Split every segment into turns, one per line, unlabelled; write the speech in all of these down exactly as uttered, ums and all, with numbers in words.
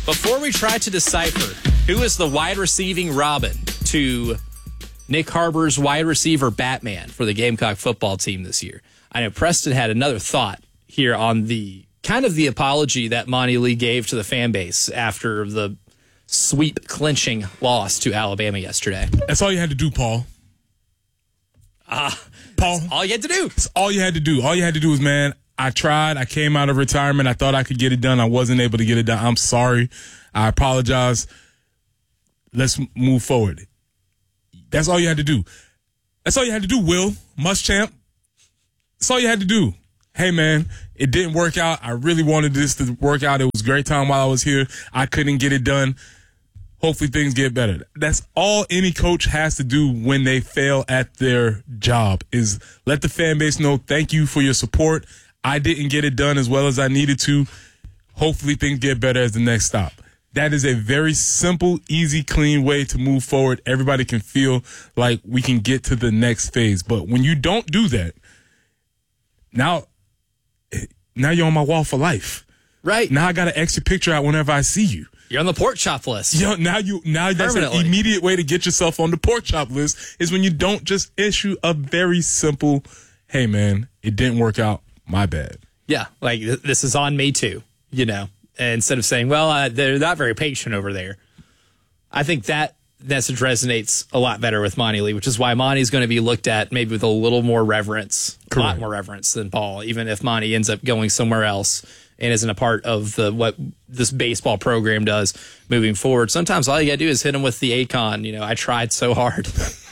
Before we try to decipher who is the wide receiving Robin to Nick Harbor's wide receiver Batman for the Gamecock football team this year, I know Preston had another thought here on the kind of the apology that Monty Lee gave to the fan base after the sweep clinching loss to Alabama yesterday.
That's all you had to do, Paul.
Ah,
Paul.
That's all you had to do.
That's all you had to do. All you had to do was, man, I tried. I came out of retirement. I thought I could get it done. I wasn't able to get it done. I'm sorry. I apologize. Let's move forward. That's all you had to do. That's all you had to do, Will Muschamp. That's all you had to do. Hey, man, it didn't work out. I really wanted this to work out. It was a great time while I was here. I couldn't get it done. Hopefully things get better. That's all any coach has to do when they fail at their job is let the fan base know, thank you for your support. I didn't get it done as well as I needed to. Hopefully things get better as the next stop. That is a very simple, easy, clean way to move forward. Everybody can feel like we can get to the next phase. But when you don't do that, now, now you're on my wall for life.
Right.
Now I got to X your picture out whenever I see you.
You're on the pork chop list.
Yo, now you now that's an immediate way to get yourself on the pork chop list is when you don't just issue a very simple, hey, man, it didn't work out. My bad.
Yeah, like th- this is on me too, you know, and instead of saying, well, uh, they're not very patient over there. I think that message resonates a lot better with Monty Lee, which is why Monty's going to be looked at maybe with a little more reverence,
Correct.
a lot more reverence than Paul, even if Monty ends up going somewhere else and isn't a part of the what this baseball program does moving forward. Sometimes all you got to do is hit him with the A-con. You know, I tried so hard.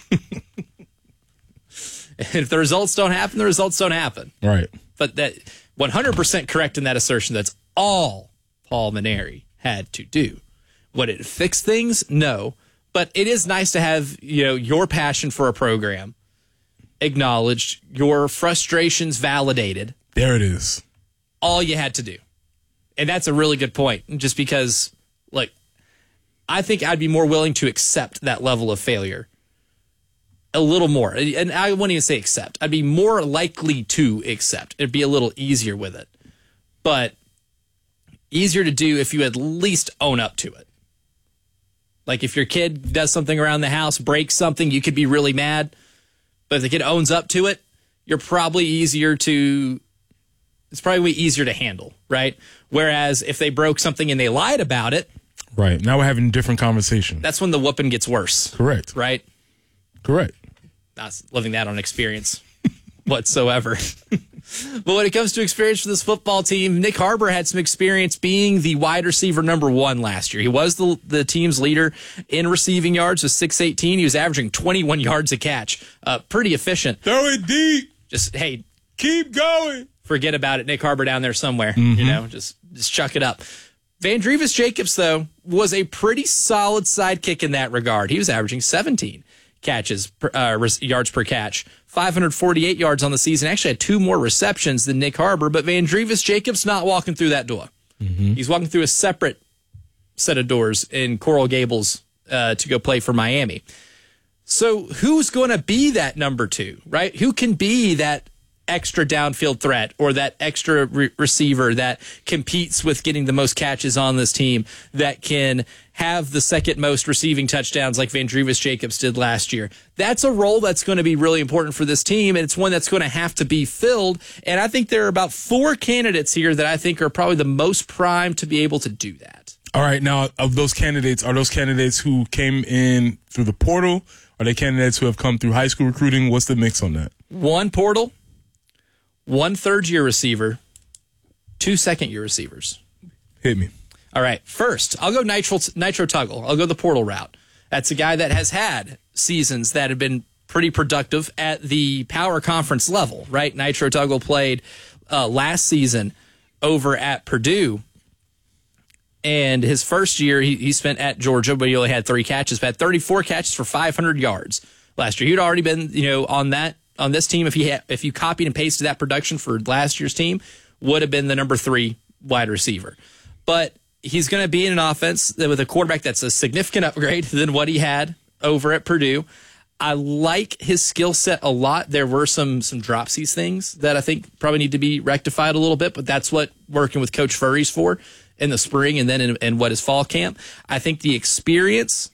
If the results don't happen, the results don't happen.
Right.
But that one hundred percent correct in that assertion. That's all Paul Mainieri had to do. Would it fix things? No. But it is nice to have, you know, your passion for a program acknowledged, your frustrations validated.
There it is.
All you had to do. And that's a really good point. Just because, like, I think I'd be more willing to accept that level of failure a little more. And I wouldn't even say accept. I'd be more likely to accept. It'd be a little easier with it. But easier to do if you at least own up to it. Like if your kid does something around the house, breaks something, you could be really mad. But if the kid owns up to it, you're probably easier to, it's probably easier to handle, right? Whereas if they broke something and they lied about it.
Right. Now we're having a different conversation.
That's when the whooping gets worse.
Correct.
Right?
Correct.
Not living that on experience whatsoever. But when it comes to experience for this football team, Nick Harbor had some experience being the wide receiver number one last year. He was the the team's leader in receiving yards with six eighteen. He was averaging twenty-one yards a catch. Uh, pretty efficient.
Throw it deep.
Just, hey.
Keep going.
Forget about it. Nick Harbor down there somewhere.
Mm-hmm.
You know, just, just chuck it up. Vandrevis Jacobs, though, was a pretty solid sidekick in that regard. He was averaging seventeen catches, per, uh, yards per catch, five hundred forty-eight yards on the season. Actually had two more receptions than Nick Harbor, but Vandrevis Jacobs not walking through that door. Mm-hmm. He's walking through a separate set of doors in Coral Gables uh, to go play for Miami. So who's going to be that number two, right? Who can be that extra downfield threat or that extra re- receiver that competes with getting the most catches on this team, that can have the second most receiving touchdowns like Vandrevis Jacobs did last year? That's a role that's going to be really important for this team, and it's one that's going to have to be filled. And I think there are about four candidates here that I think are probably the most primed to be able to do that.
All right. Now, of those candidates, are those candidates who came in through the portal? Are they candidates who have come through high school recruiting? What's the mix on that?
One portal, one third-year receiver, two second-year receivers.
Hit me.
All right. First, I'll go Nitro, Nitro Tuggle. I'll go the portal route. That's a guy that has had seasons that have been pretty productive at the power conference level, right? Nitro Tuggle played uh, last season over at Purdue. And his first year, he, he spent at Georgia, but he only had three catches, but had thirty-four catches for five hundred yards last year. He'd already been, you know, on that on this team. If he had, if you copied and pasted that production for last year's team, would have been the number three wide receiver. But he's going to be in an offense that, with a quarterback that's a significant upgrade than what he had over at Purdue. I like his skill set a lot. There were some some dropsies things that I think probably need to be rectified a little bit, but that's what working with Coach Furry's for. in the spring and then in, in what is fall camp. I think the experience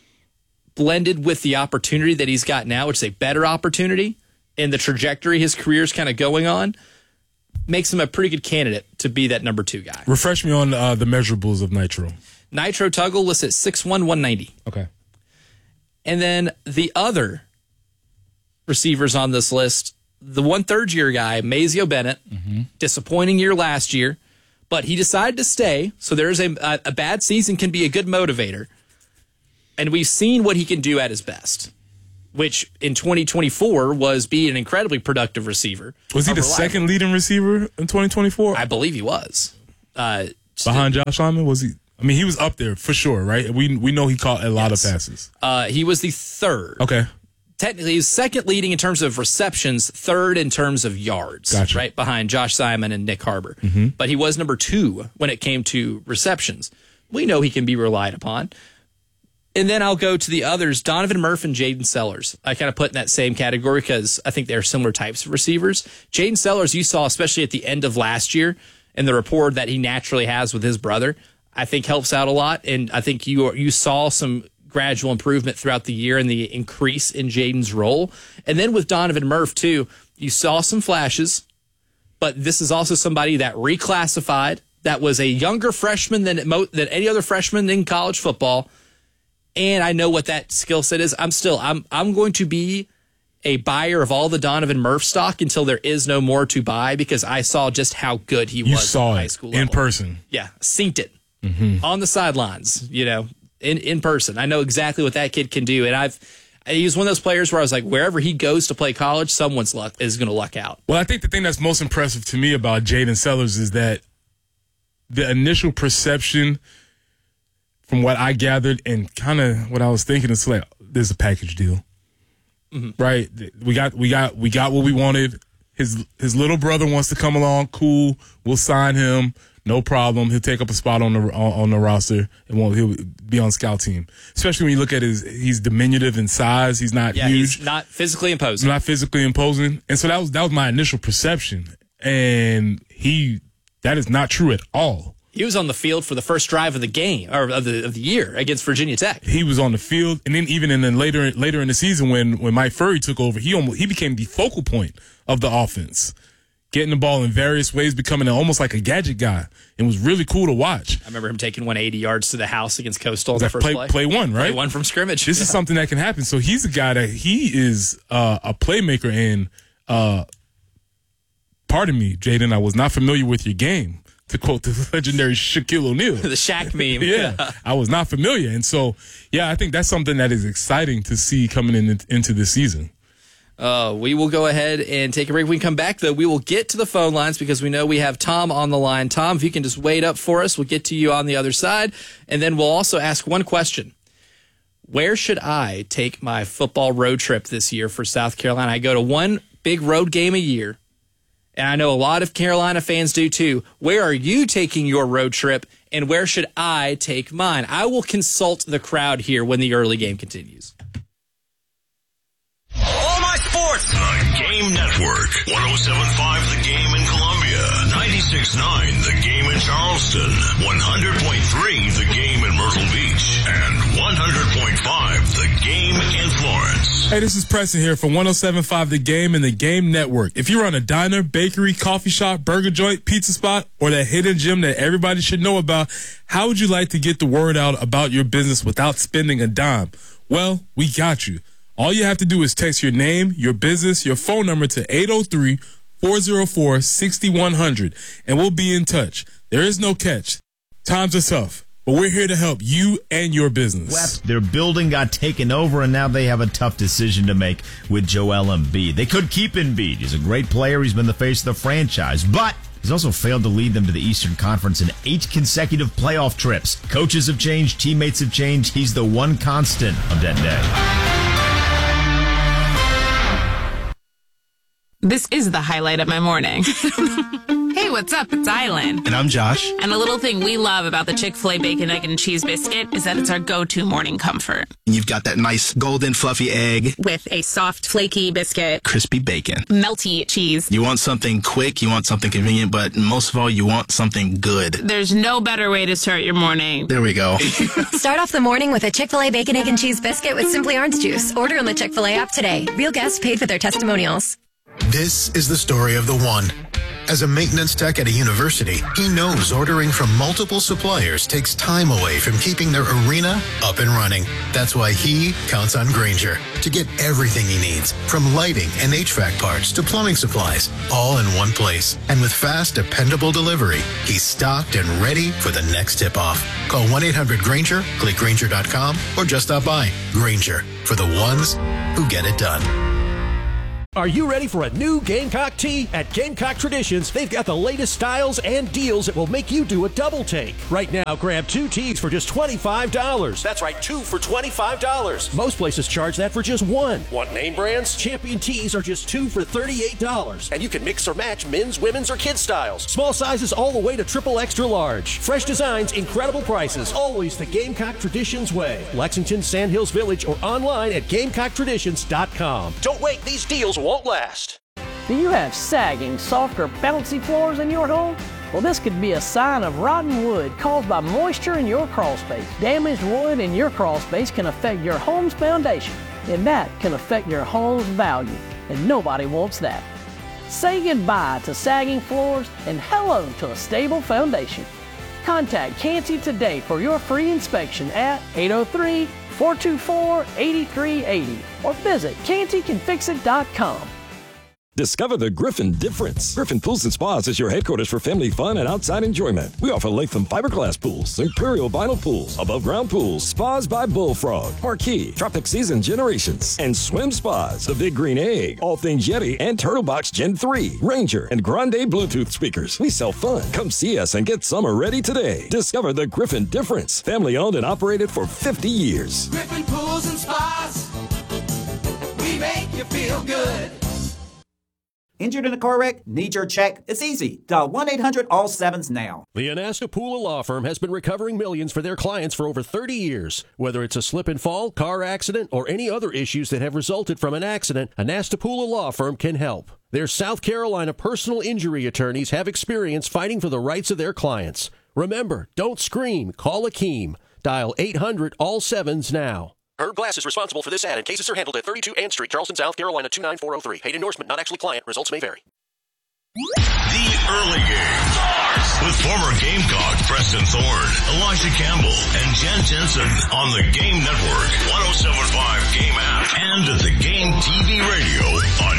blended with the opportunity that he's got now, which is a better opportunity, and the trajectory his career is kind of going on, makes him a pretty good candidate to be that number two guy.
Refresh me on uh, the measurables of Nitro.
Nitro Tuggle lists at six one, one ninety.
Okay.
And then the other receivers on this list, the one third year guy, Mazio Bennett, mm-hmm. disappointing year last year, but he decided to stay. So there's a, a, a bad season can be a good motivator. And we've seen what he can do at his best, which in twenty twenty-four was be an incredibly productive receiver.
Was he the reliable. second leading receiver in twenty twenty-four?
I believe he was. Uh,
Behind Josh Lyman? Was he? I mean, he was up there for sure, right? We we know he caught a lot yes. of passes.
Uh, he was the third.
Okay.
Technically, he's second leading in terms of receptions, third in terms of yards,
gotcha.
right behind Josh Simon and Nick Harbor.
Mm-hmm.
But he was number two when it came to receptions. We know he can be relied upon. And then I'll go to the others, Donovan Murphy and Jaden Sellers. I kind of put in that same category because I think they're similar types of receivers. Jaden Sellers, you saw, especially at the end of last year, and the rapport that he naturally has with his brother, I think helps out a lot. And I think you you saw some gradual improvement throughout the year and the increase in Jaden's role. And then with Donovan Murphy, too, you saw some flashes, but this is also somebody that reclassified, that was a younger freshman than, than any other freshman in college football. And I know what that skill set is. I'm still, I'm, I'm going to be a buyer of all the Donovan Murphy stock until there is no more to buy because I saw just how good he
you
was
saw
at
it
high school
in
level.
person.
Yeah, synced it
mm-hmm.
on the sidelines, you know, in, in person. I know exactly what that kid can do. And I've, he was one of those players where I was like, wherever he goes to play college, someone's luck is going to luck out.
Well, I think the thing that's most impressive to me about Jaden Sellers is that the initial perception, from what I gathered and kind of what I was thinking, is like there's a package deal,
mm-hmm.
right? We got we got we got what we wanted. His his little brother wants to come along. Cool, we'll sign him. No problem. He'll take up a spot on the on, on the roster and won't he'll be on scout team. Especially when you look at his he's diminutive in size. He's not
yeah,
huge.
He's not physically imposing.
Not physically imposing. And so that was that was my initial perception. And he that is not true at all.
He was on the field for the first drive of the game or of the of the year against Virginia Tech.
He was on the field, and then even in the later later in the season when when Mike Furry took over, he almost, he became the focal point of the offense, getting the ball in various ways, becoming almost like a gadget guy. It was really cool to watch.
I remember him taking one eighty yards to the house against Coastal in the first
play,
play.
Play one, right?
Play one from scrimmage.
This
yeah.
is something that can happen. So he's a guy that he is uh, a playmaker. And uh, pardon me, Jaden, I was not familiar with your game. To quote the legendary Shaquille O'Neal.
The Shaq meme.
yeah, I was not familiar. And so, yeah, I think that's something that is exciting to see coming in into this season.
Uh, we will go ahead and take a break. When we come back, though, we will get to the phone lines because we know we have Tom on the line. Tom, if you can just wait up for us, we'll get to you on the other side. And then we'll also ask one question. Where should I take my football road trip this year for South Carolina? I go to one big road game a year. And I know a lot of Carolina fans do too. Where are you taking your road trip, and where should I take mine? I will consult the crowd here when the early game continues.
All my sports. The Game Network. one oh seven point five The Game in Columbia. ninety-six point nine The Game in Charleston. one hundred point three The Game in Myrtle Beach. And one hundred point five The Game in Florence.
Hey, this is Preston here from one oh seven point five The Game and The Game Network. If you run a diner, bakery, coffee shop, burger joint, pizza spot, or that hidden gem that everybody should know about, how would you like to get the word out about your business without spending a dime? Well, we got you. All you have to do is text your name, your business, your phone number to eight oh three, four oh four, six one zero zero, and we'll be in touch. There is no catch. Times are tough, but we're here to help you and your business.
Their building got taken over, and now they have a tough decision to make with Joel Embiid. They could keep Embiid. He's a great player. He's been the face of the franchise, but he's also failed to lead them to the Eastern Conference in eight consecutive playoff trips. Coaches have changed. Teammates have changed. He's the one constant of that day.
This is the highlight of my morning. Hey, what's up? It's Island.
And I'm Josh.
And a little thing we love about the Chick-fil-A Bacon, Egg, and Cheese Biscuit is that it's our go-to morning comfort.
You've got that nice golden fluffy egg.
With a soft, flaky biscuit.
Crispy bacon.
Melty cheese.
You want something quick, you want something convenient, but most of all, you want something good.
There's no better way to start your morning.
There we go.
Start off the morning with a Chick-fil-A Bacon, Egg, and Cheese Biscuit with Simply Orange Juice. Order on the Chick-fil-A app today. Real guests paid for their testimonials.
This is the story of the one. As a maintenance tech at a university, he knows ordering from multiple suppliers takes time away from keeping their arena up and running. That's why he counts on Grainger to get everything he needs, from lighting and H V A C parts to plumbing supplies, all in one place. And with fast, dependable delivery, he's stocked and ready for the next tip-off. Call one eight hundred Grainger, click Grainger dot com, or just stop by. Grainger, for the ones who get it done.
Are you ready for a new Gamecock tee? At Gamecock Traditions, they've got the latest styles and deals that will make you do a double take. Right now, grab two tees for just twenty-five dollars. That's right, two for twenty-five dollars. Most places charge that for just one. Want name brands? Champion tees are just two for thirty-eight dollars. And you can mix or match men's, women's, or kids' styles. Small sizes all the way to triple extra large. Fresh designs, incredible prices. Always the Gamecock Traditions way. Lexington, Sand Hills Village, or online at gamecock traditions dot com. Don't wait, these deals won't last.
Do you have sagging, soft, or bouncy floors in your home? Well, this could be a sign of rotten wood caused by moisture in your crawl space. Damaged wood in your crawl space can affect your home's foundation, and that can affect your home's value, and nobody wants that. Say goodbye to sagging floors and hello to a stable foundation. Contact Canty today for your free inspection at eight oh three, four two four, eight three eight oh or visit canty can fix it dot com.
Discover the Griffin difference. Griffin Pools and Spas is your headquarters for family fun and outside enjoyment. We offer Latham fiberglass pools, Imperial vinyl pools, above ground pools, spas by Bullfrog, Marquee, Tropic Season Generations, and swim spas. The Big Green Egg, all things Yeti and Turtlebox Gen three, Ranger, and Grande Bluetooth speakers. We sell fun. Come see us and get summer ready today. Discover the Griffin difference. Family owned and operated for fifty years.
Griffin Pools and Spas. We make you feel good.
Injured in a car wreck? Need your check? It's easy. Dial one eight hundred all sevens now.
The Anastapula Law Firm has been recovering millions for their clients for over thirty years. Whether it's a slip and fall, car accident, or any other issues that have resulted from an accident, Anastapula Law Firm can help. Their South Carolina personal injury attorneys have experience fighting for the rights of their clients. Remember, don't scream. Call Akeem. Dial eight hundred all sevens now.
Herb Glass is responsible for this ad, and cases are handled at thirty-two Ann Street, Charleston, South Carolina, two nine four oh three. Paid endorsement, not actually client. Results may vary.
The early game starts with former Gamecock Preston Thorne, Elijah Campbell, and Jen Jensen on the Game Network, one oh seven point five Game app, and at the Game T V radio on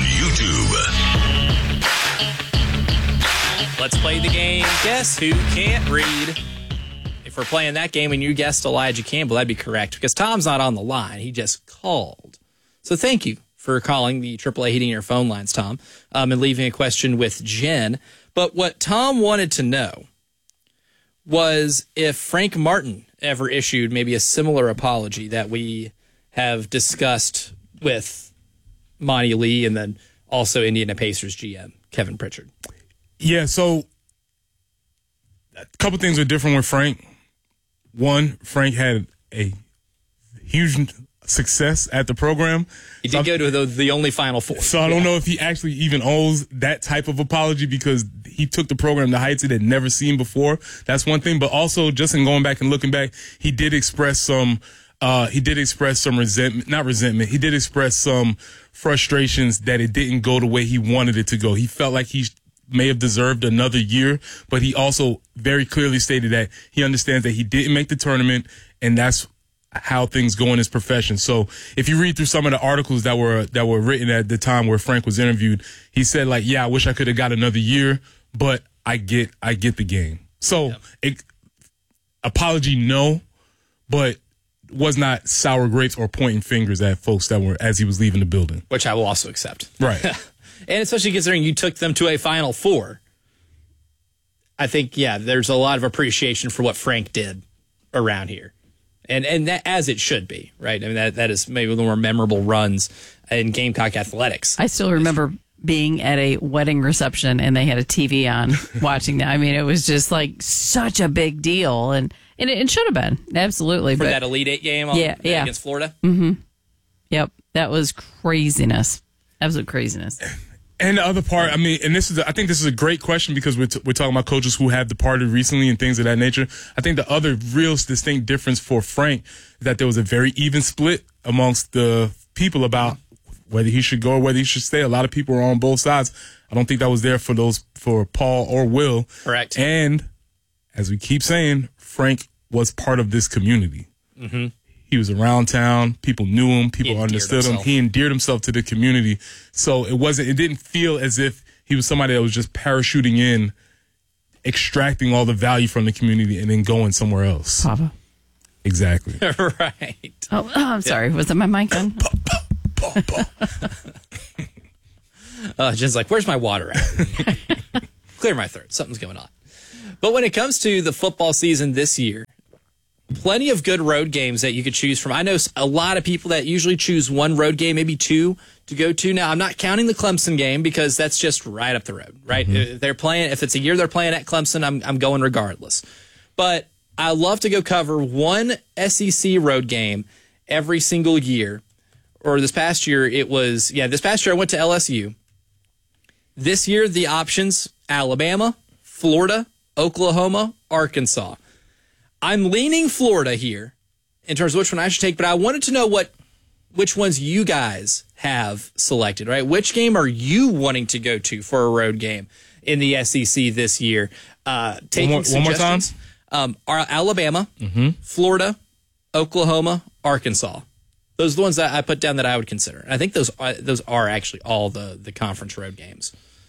YouTube.
Let's play the game. Guess who can't read? If we're playing that game and you guessed Elijah Campbell, that'd be correct because Tom's not on the line. He just called. So thank you for calling the triple A Heating Air phone lines, Tom, um, and leaving a question with Jen. But what Tom wanted to know was if Frank Martin ever issued maybe a similar apology that we have discussed with Monty Lee and then also Indiana Pacers G M Kevin Pritchard.
Yeah, so a couple things are different with Frank. One, Frank had a huge success at the program.
He did so go to the, the only Final Four.
So I don't yeah. know if he actually even owes that type of apology because he took the program to heights it had never seen before. That's one thing. But also, just in going back and looking back, he did express some uh, he did express some resentment, not resentment. He did express some frustrations that it didn't go the way he wanted it to go. He felt like he may have deserved another year, but he also very clearly stated that he understands that he didn't make the tournament, and that's how things go in his profession. So if you read through some of the articles that were that were written at the time where Frank was interviewed, he said like, yeah, I wish I could have got another year, but I get I get the game. So yep. it, apology, no, but was not sour grapes or pointing fingers at folks that were as he was leaving the building.
Which I will also accept.
Right.
And especially considering you took them to a Final Four, I think, yeah, there's a lot of appreciation for what Frank did around here. And and that as it should be, right? I mean, that that is maybe one of the more memorable runs in Gamecock athletics.
I still remember being at a wedding reception and they had a T V on watching that. I mean, it was just like such a big deal, and and it, it should have been absolutely
for
but,
that Elite Eight game on,
yeah, yeah.
against Florida.
Mm-hmm. Yep, that was craziness, absolute craziness.
And the other part, I mean, and this is, I think this is a great question because we're, t- we're talking about coaches who have departed recently and things of that nature. I think the other real distinct difference for Frank is that there was a very even split amongst the people about whether he should go or whether he should stay. A lot of people are on both sides. I don't think that was there for those, for Paul or Will.
Correct.
And as we keep saying, Frank was part of this community.
Mm-hmm.
He was around town. People knew him. People understood him. He endeared himself to the community. So it wasn't, it didn't feel as if he was somebody that was just parachuting in, extracting all the value from the community and then going somewhere else.
Papa.
Exactly.
Right.
Oh, oh, I'm sorry. Was it my mic on?
uh, Jen's like, where's my water at? Clear my throat. Something's going on. But when it comes to the football season this year, plenty of good road games that you could choose from. I know a lot of people that usually choose one road game, maybe two to go to. Now, I'm not counting the Clemson game because that's just right up the road, right? Mm-hmm. If they're playing, if it's a year they're playing at Clemson, I'm I'm going regardless. But I love to go cover one S E C road game every single year. Or this past year, it was, yeah, this past year I went to L S U. This year, the options, Alabama, Florida, Oklahoma, Arkansas. I'm leaning Florida here in terms of which one I should take, but I wanted to know what which ones you guys have selected, right? Which game are you wanting to go to for a road game in the S E C this year? Uh, taking
one, more, one more time?
Um, are Alabama,
mm-hmm.
Florida, Oklahoma, Arkansas. Those are the ones that I put down that I would consider. And I think those are, those are actually all the, the conference road games.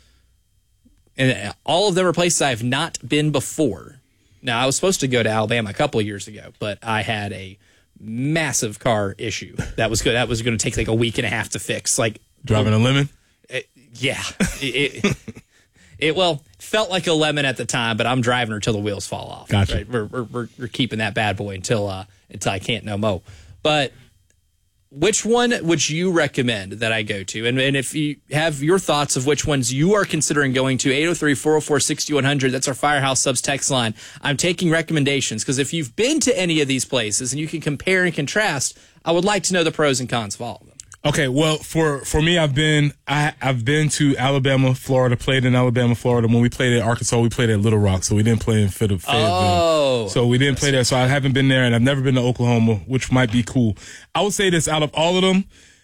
And all of them are places I've not been before. Now, I was supposed to go to Alabama a couple of years ago, but I had a massive car issue that was good. That was going to take like a week and a half to fix. Like
driving a lemon.
It, yeah, it, it, it well felt like a lemon at the time, but I'm driving her till the wheels fall off.
Gotcha.
Right? We're, we're we're keeping that bad boy until uh, until I can't no more. But which one would you recommend that I go to? And, and if you have your thoughts of which ones you are considering going to, eight oh three, four oh four, six oh one hundred, that's our Firehouse Subs text line. I'm taking recommendations because if you've been to any of these places and you can compare and contrast, I would like to know the pros and cons of all of them.
Okay, well, for, for me, I've been I, I've been to Alabama, Florida, played in Alabama, Florida. When we played at Arkansas, we played at Little Rock, so we didn't play in Fayetteville.
Oh.
So we didn't play there, so I haven't been there, and I've never been to Oklahoma, which might be cool. I would say this, out of all of them,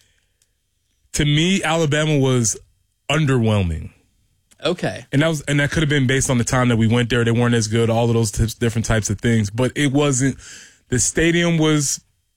to me, Alabama was underwhelming.
Okay.
And that was, and that could have been based on the time that we went there. They weren't as good, all of those tips, different types of things. But it wasn't, the stadium was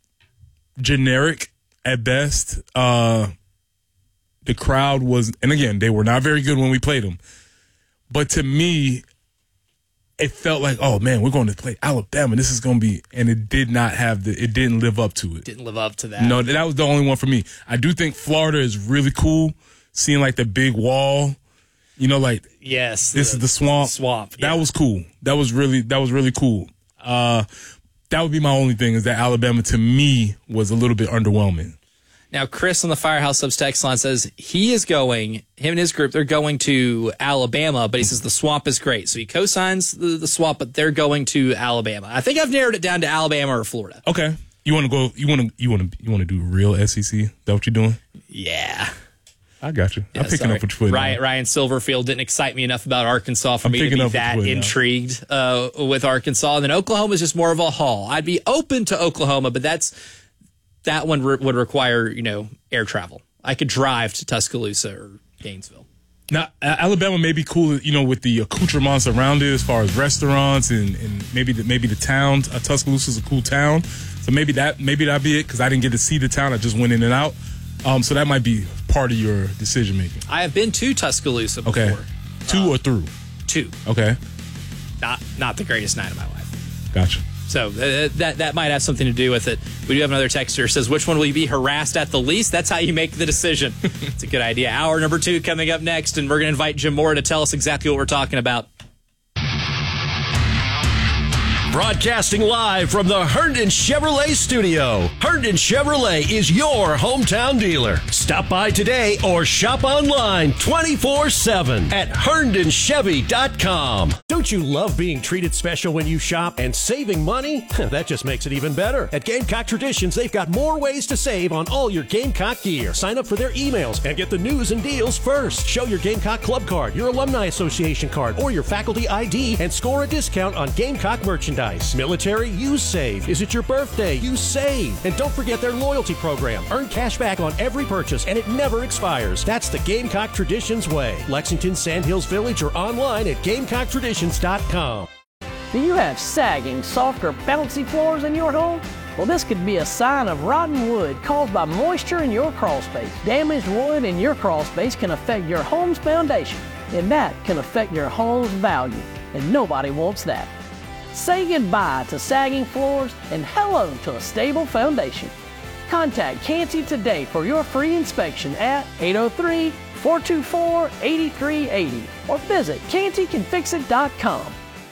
generic at best. Uh, the crowd was, and again, they were not very good when we played them. But to me, it felt like, oh man, we're going to play Alabama. This is going to be, and it did not have the, it didn't live up to it.
Didn't live up to that.
No, that was the only one for me. I do think Florida is really cool. Seeing like the big wall, you know, like,
yes,
this
the,
is the swamp.
Swamp.
That
yeah.
was cool. That was really, that was really cool. Uh, that would be my only thing is that Alabama to me was a little bit underwhelming.
Now, Chris on the Firehouse Subs text line says he is going, him and his group, they're going to Alabama, but he says the swamp is great. So he co-signs the, the swamp, but they're going to Alabama. I think I've narrowed it down to Alabama or Florida.
Okay. You want to go, you want to, you want to, you want to do real S E C? Is that what you're doing?
Yeah.
I got you.
Yeah,
I'm picking
sorry.
up what you're putting
Ryan, Ryan Silverfield didn't excite me enough about Arkansas for
I'm
me to
picking
be
up what
that
you're putting
intrigued uh, with Arkansas. And then Oklahoma is just more of a haul. I'd be open to Oklahoma, but that's that one re- would require, you know, air travel. I could drive to Tuscaloosa or Gainesville.
Now, Alabama may be cool, you know, with the accoutrements around it as far as restaurants and, and maybe the, maybe the town. Uh, Tuscaloosa is a cool town. So maybe that maybe that'd be it because I didn't get to see the town. I just went in and out. Um, so that might be part of your decision making.
I have been to Tuscaloosa before.
Okay. Two
uh,
or through?
Two.
Okay.
Not not the greatest night of my life.
Gotcha.
So uh, that that might have something to do with it. We do have another texter who says, which one will you be harassed at the least? That's how you make the decision. It's a good idea. Hour number two coming up next, and we're going to invite Jim Mora to tell us exactly what we're talking about.
Broadcasting live from the Herndon Chevrolet studio. Herndon Chevrolet is your hometown dealer. Stop by today or shop online twenty-four seven at herndon chevy dot com.
Don't you love being treated special when you shop and saving money? That just makes it even better. At Gamecock Traditions, they've got more ways to save on all your Gamecock gear. Sign up for their emails and get the news and deals first. Show your Gamecock Club card, your Alumni Association card, or your faculty I D and score a discount on Gamecock merchandise. Military, you save. Is it your birthday? You save. And don't forget their loyalty program. Earn cash back on every purchase and it never expires. That's the Gamecock Traditions way. Lexington, Sandhills Village, or online at gamecock traditions dot com.
Do you have sagging, soft, or bouncy floors in your home? Well, this could be a sign of rotten wood caused by moisture in your crawl space. Damaged wood in your crawl space can affect your home's foundation, and that can affect your home's value, and nobody wants that. Say goodbye to sagging floors and hello to a stable foundation. Contact Canty today for your free inspection at eight oh three, four two four, eight three eight oh or visit canty can fix it dot com.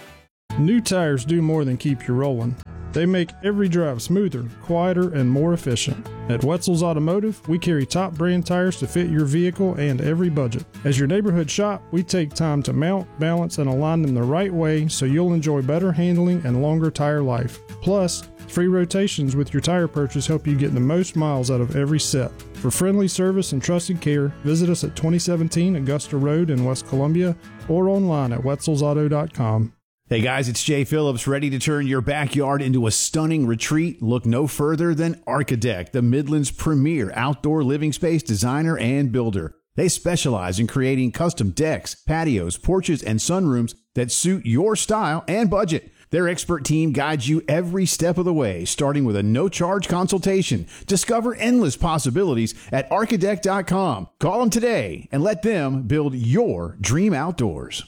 New tires do more than keep you rolling. They make every drive smoother, quieter, and more efficient. At Wetzel's Automotive, we carry top brand tires to fit your vehicle and every budget. As your neighborhood shop, we take time to mount, balance, and align them the right way so you'll enjoy better handling and longer tire life. Plus, free rotations with your tire purchase help you get the most miles out of every set. For friendly service and trusted care, visit us at twenty seventeen Augusta Road in West Columbia or online at wetzels auto dot com.
Hey guys, it's Jay Phillips, ready to turn your backyard into a stunning retreat? Look no further than Archidect, the Midland's premier outdoor living space designer and builder. They specialize in creating custom decks, patios, porches, and sunrooms that suit your style and budget. Their expert team guides you every step of the way, starting with a no-charge consultation. Discover endless possibilities at archidect dot com. Call them today and let them build your dream outdoors.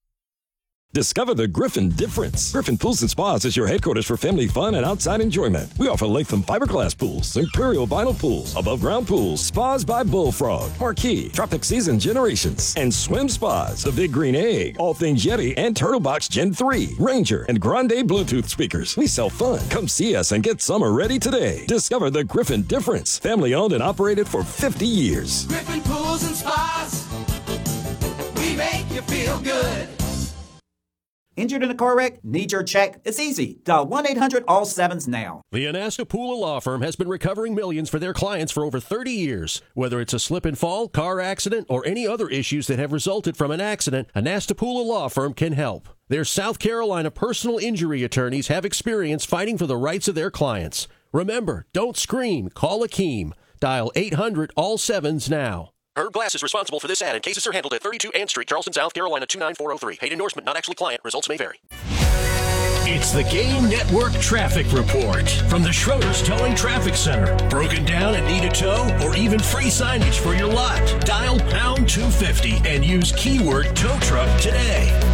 Discover the Griffin difference. Griffin Pools and Spas is your headquarters for family fun and outside enjoyment. We offer Latham fiberglass pools, Imperial vinyl pools, above ground pools, spas by Bullfrog, Marquee, Tropic Season Generations, and swim spas. The Big Green Egg, all things Yeti, and Turtle Box Gen three, Ranger, and Grande Bluetooth speakers. We sell fun. Come see us and get summer ready today. Discover the Griffin difference. Family owned and operated for fifty years.
Griffin Pools and Spas. We make you feel good.
Injured in a car wreck? Need your check? It's easy. Dial one eight hundred all sevens now.
The Anastapula Law Firm has been recovering millions for their clients for over thirty years. Whether it's a slip and fall, car accident, or any other issues that have resulted from an accident, Anastapula Law Firm can help. Their South Carolina personal injury attorneys have experience fighting for the rights of their clients. Remember, don't scream. Call Akeem. Dial eight hundred all sevens now.
Herb Glass is responsible for this ad, and cases are handled at thirty-two Ann Street, Charleston, South Carolina, two nine four oh three. Paid endorsement, not actually client. Results may vary.
It's the Game Network Traffic Report from the Schroeder's Towing Traffic Center. Broken down and need a tow, or even free signage for your lot? Dial pound two fifty and use keyword tow truck today.